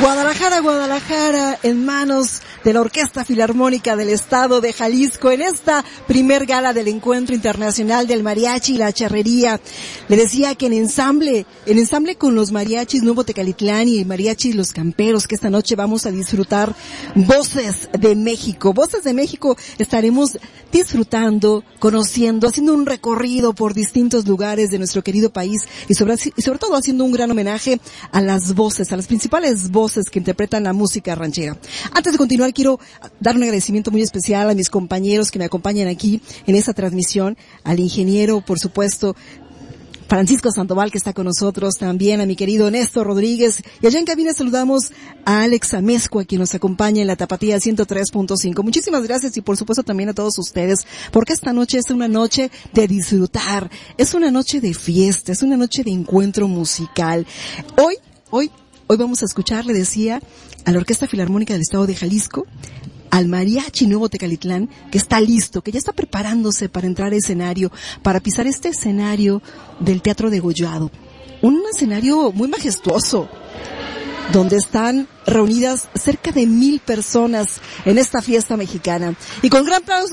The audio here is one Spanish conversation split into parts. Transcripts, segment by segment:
Guadalajara, en manos de la Orquesta Filarmónica del Estado de Jalisco, en esta primer gala del Encuentro Internacional del Mariachi y la Charrería. Le decía que en ensamble con los mariachis Nuevo Tecalitlán y Mariachi Los Camperos, que esta noche vamos a disfrutar Voces de México. Voces de México estaremos disfrutando, conociendo, haciendo un recorrido por distintos lugares de nuestro querido país y sobre todo haciendo un gran homenaje a las voces, a las principales voces que interpretan la música ranchera. Antes de continuar, quiero dar un agradecimiento muy especial a mis compañeros que me acompañan aquí en esta transmisión, al ingeniero, por supuesto, Francisco Sandoval, que está con nosotros, también a mi querido Néstor Rodríguez, y allá en cabina saludamos a Alex Amezcua, quien nos acompaña en la Tapatía 103.5. Muchísimas gracias y por supuesto también a todos ustedes, porque esta noche es una noche de disfrutar, es una noche de fiesta, es una noche de encuentro musical. Hoy vamos a escuchar, le decía, a la Orquesta Filarmónica del Estado de Jalisco, al Mariachi Nuevo Tecalitlán, que está listo, que ya está preparándose para entrar al escenario, para pisar este escenario del Teatro Degollado. Un escenario muy majestuoso, donde están reunidas cerca de 1,000 personas en esta fiesta mexicana. Y con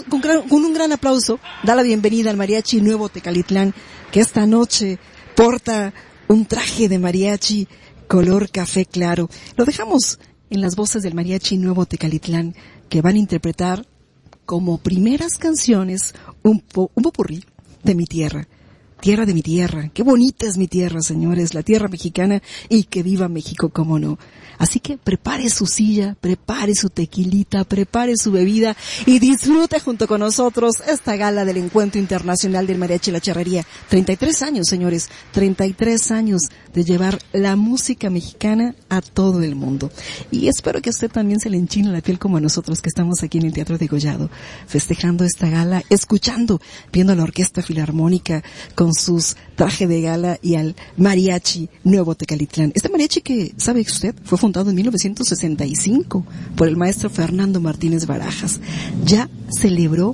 un gran aplauso, da la bienvenida al Mariachi Nuevo Tecalitlán, que esta noche porta un traje de mariachi color café claro. Lo dejamos en las voces del Mariachi Nuevo Tecalitlán, que van a interpretar como primeras canciones un popurrí de mi tierra. Tierra de mi tierra. Qué bonita es mi tierra, señores, la tierra mexicana, y que viva México, cómo no. Así que prepare su silla, prepare su tequilita, prepare su bebida y disfrute junto con nosotros esta gala del Encuentro Internacional del Mariachi y la Charrería. 33 años, señores, 33 años de llevar la música mexicana a todo el mundo. Y espero que a usted también se le enchine la piel como a nosotros que estamos aquí en el Teatro Degollado, festejando esta gala, escuchando, viendo a la Orquesta Filarmónica con sus trajes de gala y al Mariachi Nuevo Tecalitlán. Este mariachi que, ¿sabe usted? Fue fundado en 1965 por el maestro Fernando Martínez Barajas. Ya celebró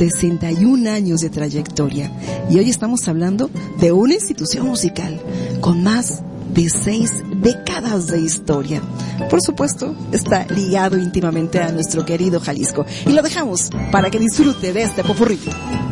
61 años de trayectoria y hoy estamos hablando de una institución musical con más de 6 décadas de historia. Por supuesto, está ligado íntimamente a nuestro querido Jalisco y lo dejamos para que disfrute de este popurrí.